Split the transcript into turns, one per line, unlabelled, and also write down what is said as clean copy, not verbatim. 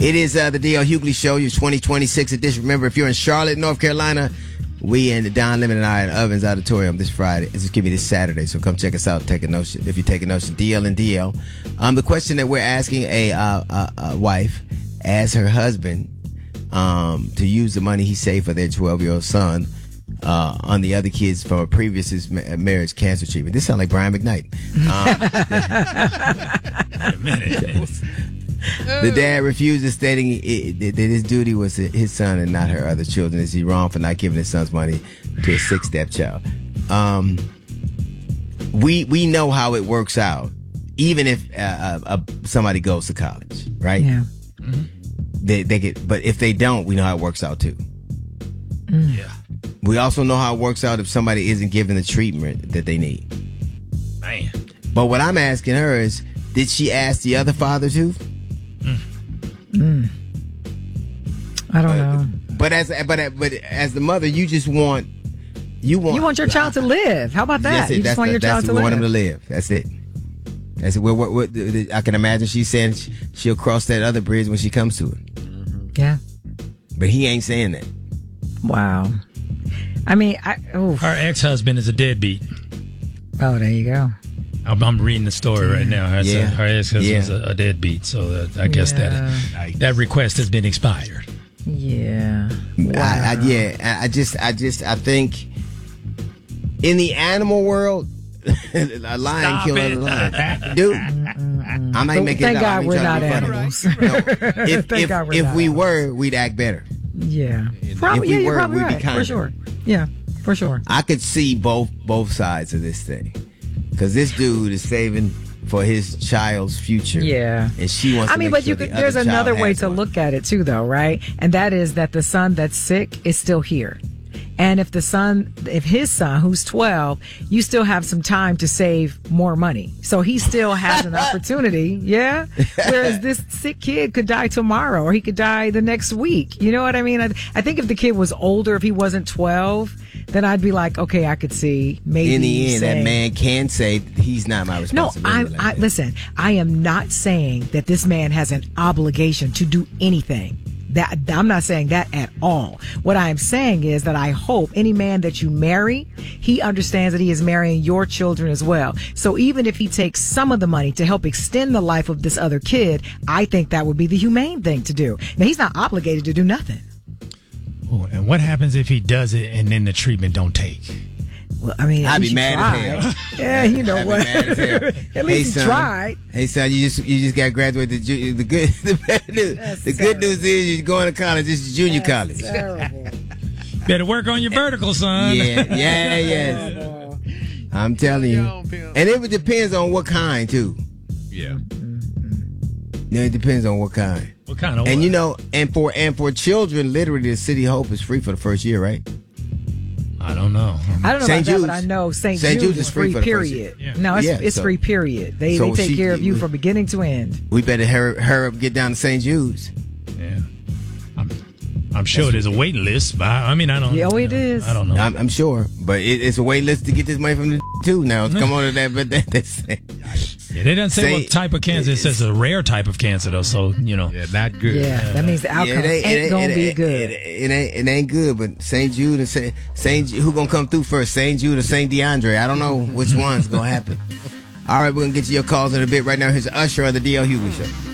It is the D.L. Hughley Show, your 2026 edition. Remember, if you're in Charlotte, North Carolina, we in the Don Lemon and I in Ovens Auditorium this Friday. This is this Saturday, so come check us out. Take a notion if you take a notion. DL and DL. The question that we're asking a wife asked her husband to use the money he saved for their 12-year-old son on the other kids from a previous marriage cancer treatment. This sounds like Brian McKnight. The dad refuses, stating that his duty was his son and not her other children. Is he wrong for not giving his son's money to a sick stepchild? We know how it works out, even if somebody goes to college, right?
Yeah.
Mm-hmm. They get, but if they don't, we know how it works out too.
Mm.
Yeah.
We also know how it works out if somebody isn't given the treatment that they need.
Man.
But what I'm asking her is, did she ask the other father to?
I don't know.
But as the mother, you just want you want
your child to live. How about that?
That's it.
You just want your child to
live.
live.
Want him to live. That's it. That's it. What I can imagine she's saying she'll cross that other bridge when she comes to it.
Yeah.
But he ain't saying that.
Wow. I mean,
her ex-husband is a deadbeat.
Oh, there you go.
I'm reading the story right now. Her ex-husband is a deadbeat, so I guess that request has been expired.
Yeah.
Wow. I think in the animal world, a lion kills a lion. Dude, I might make it
Thank
up.
God we're not animals.
If we were, we'd act better.
Yeah. Probably,
if we
you're
were,
probably
we'd be
right.
kinder.
For sure. Yeah, for sure.
I could see both sides of this thing. Because this dude is saving for his child's future.
Yeah.
And she wants to make
but
sure
there's another way to look at it too, though, right? And that is that the son that's sick is still here. And if his son, who's 12, you still have some time to save more money. So he still has an opportunity, yeah? Whereas this sick kid could die tomorrow or he could die the next week. You know what I mean? I think if the kid was older, if he wasn't 12, then I'd be like, okay, I could see maybe.
In the end, that man can say he's not my responsibility.
No, listen, I am not saying that this man has an obligation to do anything. That I'm not saying that at all. What I am saying is that I hope any man that you marry, he understands that he is marrying your children as well. So even if he takes some of the money to help extend the life of this other kid, I think that would be the humane thing to do. Now, he's not obligated to do nothing.
Oh, and what happens if he does it and then the treatment don't take?
Well, I mean,
I'd be mad as hell.
Yeah, you know what? At least he tried.
Hey son, you just got graduated. The good news is you're going to college. This is junior college.
Terrible.
Better work on your vertical, son.
Yeah. I'm telling you, and it depends on what kind too.
Yeah.
Yeah, it depends on what kind.
What kind of?
And and for children, literally, the City Hope is free for the first year, right?
I don't know.
I don't know about that, but I know St. Jude's is free, period.
Yeah.
No, it's free, period. They take care of you from beginning to end.
We better hurry up, get down to St. Jude's.
Yeah. I'm sure there's a waiting list, but I mean, I don't know.
Yeah, it is.
I don't know.
I'm sure, but it's a wait list to get this money from the too now. Come on to that, but that's
yeah, they don't say what type of cancer. It says a rare type of cancer, though. So
yeah, not good.
Yeah, that means the outcome ain't gonna be good.
It ain't good. But St. Jude and St. Who gonna come through first? St. Jude or St. DeAndre? I don't know which one's gonna happen. All right, we're gonna get to your calls in a bit. Right now, here's Usher on the DL Hughley Show.